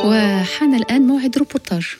وحان الآن موعد روبورتاج.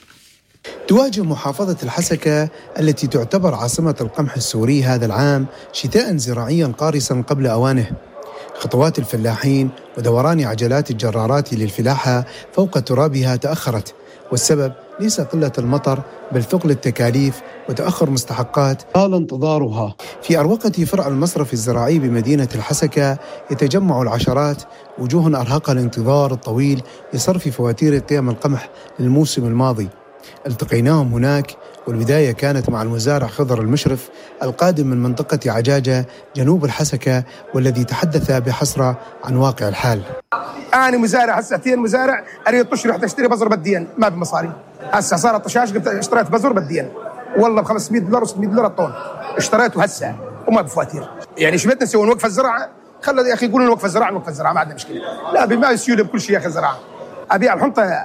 تواجه محافظة الحسكة التي تعتبر عاصمة القمح السوري هذا العام شتاء زراعيا قارسا قبل أوانه. خطوات الفلاحين ودوران عجلات الجرارات للفلاحة فوق ترابها تأخرت، والسبب ليس قلة المطر بل ثقل التكاليف وتأخر مستحقات طال انتظارها. في أروقة فرع المصرف الزراعي بمدينة الحسكة يتجمع العشرات، وجوه أرهقها الانتظار الطويل لصرف فواتير قيم القمح للموسم الماضي. التقيناهم هناك، والبداية كانت مع المزارع خضر المشرف القادم من منطقة عجاجة جنوب الحسكة، والذي تحدث بحسرة عن واقع الحال. أنا مزارع هسه مزارع أريد طش رحت أشتري بزر بديا ما بمصاري. هسه صار الطشاش قلت اشتريت بزر بديا والله ب $500 $600 الطن اشتريته هسه وما بفواتير. يعني شو بدنا نسوي؟ نوقف الزراعة؟ خلوا يا أخي يقولوا نوقف الزراعة ما عندنا مشكلة. لا بما يسيولي بكل شيء يا أخي الزراعة. أبيع الحنطة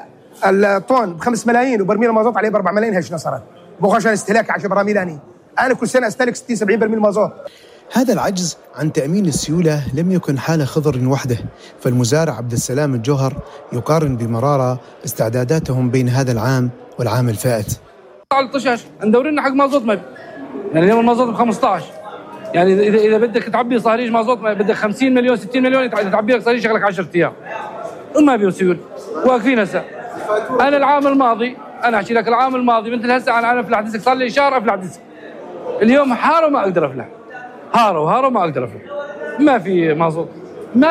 الطن ب5 ملايين وبرميل مازوت عليه ب4 ملايين. هيش صارت بوخ عشان استهلاك 10 براميل. أنا كل سنة استهلك 60-70 برميل مازوت. هذا العجز عن تأمين السيولة لم يكن حال خضر وحده، فالمزارع عبد السلام الجوهر يقارن بمرارة استعداداتهم بين هذا العام والعام الفائت. على الطشاش ندور لنا حق مازوت ما يعني اليوم المازوت ب15. يعني إذا بدك تعبي صهريج مازوت بدك 50 مليون 60 مليون تعبي لك صهريج شغلك 10 أيام وما بيو سيول واقفين هسه. أنا العام الماضي أنا أحكي لك العام الماضي مثل هسه أنا أفلح ديسك صار لي شهر أفلح ديسك. اليوم حارة ما أقدر أفلح. هارو ما أقدر أفلح. ما في مازوت ما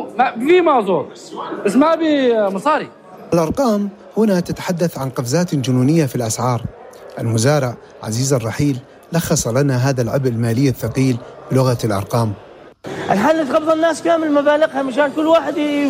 في مازوت بس ما في مصاري. الأرقام هنا تتحدث عن قفزات جنونية في الأسعار. المزارع عزيز الرحيل لخص لنا هذا العبء المالي الثقيل بلغة الأرقام. الحل تقبض الناس كامل مبالغها مشان كل واحد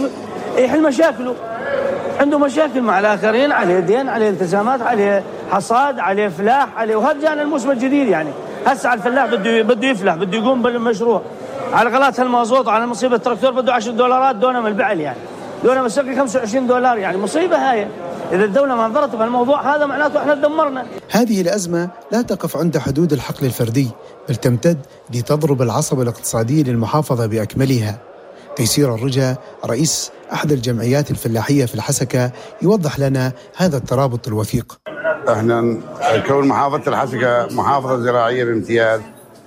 يحل مشاكله. عنده مشاكل مع الآخرين، عليه دين، عليه التزامات، عليه حصاد، عليه فلاح، عليه. وهذا جانا الموسم الجديد. يعني هسه على الفلاح بده يفلح، بده يقوم بالمشروع. على غلات المازوت وعلى مصيبة التراكتور بده $10 دونم البعل. يعني دونم السقي $25. يعني مصيبة هاي. إذا الدولة ما نظرت بهالموضوع هذا معناته احنا تدمرنا. هذه الأزمة لا تقف عند حدود الحقل الفردي، بل تمتد لتضرب العصب الاقتصادي للمحافظة بأكملها. تيسير الرجا رئيس أحد الجمعيات الفلاحية في الحسكة يوضح لنا هذا الترابط الوثيق. احنا كون محافظة الحسكة محافظة زراعية بامتياز،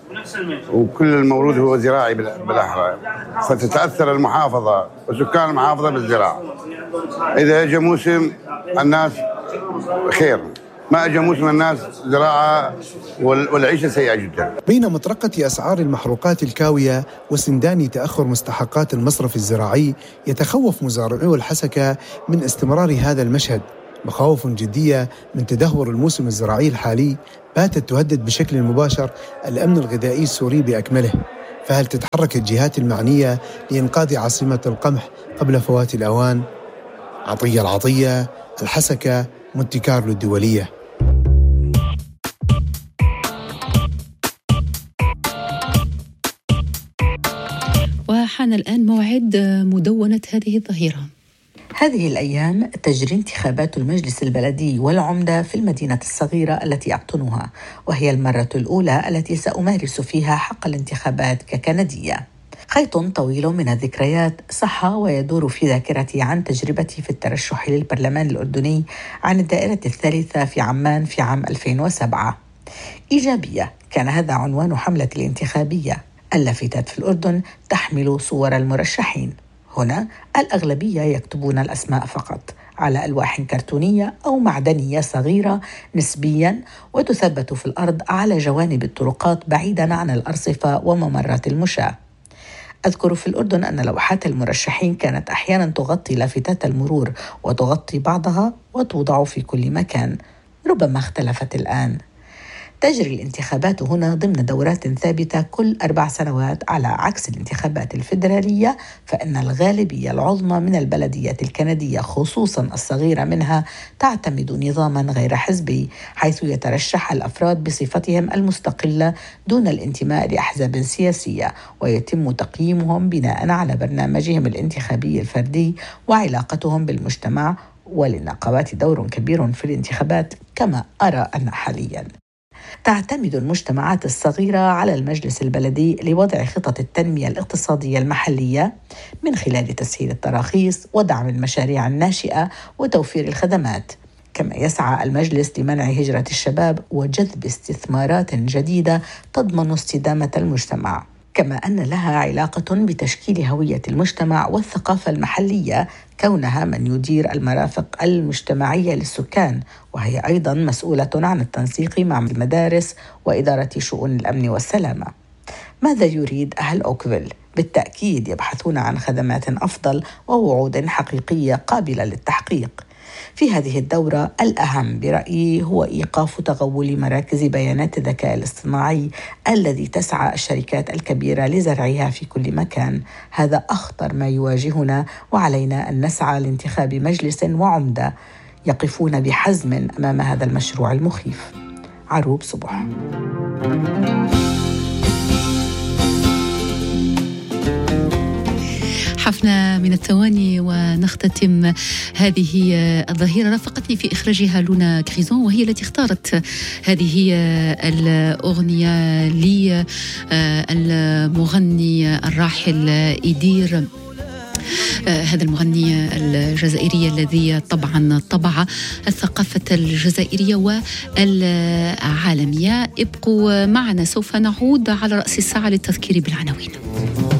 وكل المولود هو زراعي بالأحرى، فتتأثر المحافظة وسكان المحافظة بالزراعة. إذا اجى موسم الناس خير، ما اجى موسم الناس زراعة والعيشة سيئة جدا. بين مطرقة أسعار المحروقات الكاوية وسندان تأخر مستحقات المصرف الزراعي، يتخوف مزارعو الحسكة من استمرار هذا المشهد. مخاوف جدية من تدهور الموسم الزراعي الحالي باتت تهدد بشكل مباشر الأمن الغذائي السوري بأكمله. فهل تتحرك الجهات المعنية لإنقاذ عاصمة القمح قبل فوات الأوان؟ عطية العطية، الحسكة، مونتي كارلو الدولية. وحان الآن موعد مدونة هذه الظهيرة. هذه الأيام تجري انتخابات المجلس البلدي والعمدة في المدينة الصغيرة التي أقطنها، وهي المرة الأولى التي سأمارس فيها حق الانتخابات ككندية. خيط طويل من الذكريات صح ويدور في ذاكرتي عن تجربتي في الترشح للبرلمان الأردني عن الدائرة الثالثة في عمان في عام 2007. إيجابية كان هذا عنوان حملة الانتخابية. اللافتات في الأردن تحمل صور المرشحين. هنا الأغلبية يكتبون الأسماء فقط على ألواح كرتونية أو معدنية صغيرة نسبياً، وتثبت في الأرض على جوانب الطرقات بعيداً عن الأرصفة وممرات المشاة. أذكر في الأردن أن لوحات المرشحين كانت أحياناً تغطي لافتات المرور وتغطي بعضها وتوضع في كل مكان. ربما اختلفت الآن. تجري الانتخابات هنا ضمن دورات ثابتة كل 4 سنوات، على عكس الانتخابات الفيدرالية فإن الغالبية العظمى من البلديات الكندية خصوصا الصغيرة منها تعتمد نظاما غير حزبي، حيث يترشح الأفراد بصفتهم المستقلة دون الانتماء لأحزاب سياسية، ويتم تقييمهم بناء على برنامجهم الانتخابي الفردي وعلاقتهم بالمجتمع. وللنقابات دور كبير في الانتخابات كما أرى أن حاليا. تعتمد المجتمعات الصغيرة على المجلس البلدي لوضع خطط التنمية الاقتصادية المحلية من خلال تسهيل التراخيص ودعم المشاريع الناشئة وتوفير الخدمات. كما يسعى المجلس لمنع هجرة الشباب وجذب استثمارات جديدة تضمن استدامة المجتمع، كما أن لها علاقة بتشكيل هوية المجتمع والثقافة المحلية كونها من يدير المرافق المجتمعية للسكان، وهي أيضا مسؤولة عن التنسيق مع المدارس وإدارة شؤون الأمن والسلامة. ماذا يريد أهل أوكفيل؟ بالتأكيد يبحثون عن خدمات أفضل ووعود حقيقية قابلة للتحقيق. في هذه الدورة الأهم برأيي هو إيقاف تغول مراكز بيانات الذكاء الاصطناعي الذي تسعى الشركات الكبيرة لزرعها في كل مكان. هذا أخطر ما يواجهنا، وعلينا أن نسعى لانتخاب مجلس وعمدة يقفون بحزم أمام هذا المشروع المخيف. عروب صبح. حفنا من الثواني ونختتم هذه الظهيرة. رافقتني في إخراجها لونا كريزون، وهي التي اختارت هذه الأغنية للمغني الراحل إيدير، هذا المغني الجزائري الذي طبعا طبع الثقافة الجزائرية والعالمية. ابقوا معنا، سوف نعود على رأس الساعة للتذكير بالعناوين.